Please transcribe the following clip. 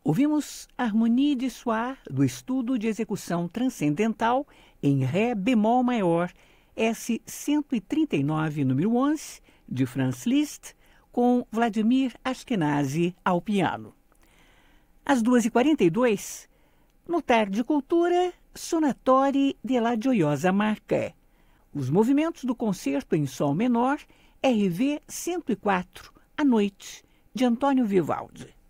Ouvimos Harmonie de Soir, do estudo de execução transcendental em Ré bemol maior, S139, número 11, de Franz Liszt, com Vladimir Ashkenazy ao piano. Às 2h42, no Tarde Cultura, Sonatori della Gioiosa Marca. Os movimentos do concerto em sol menor, RV 104, à noite, de Antônio Vivaldi.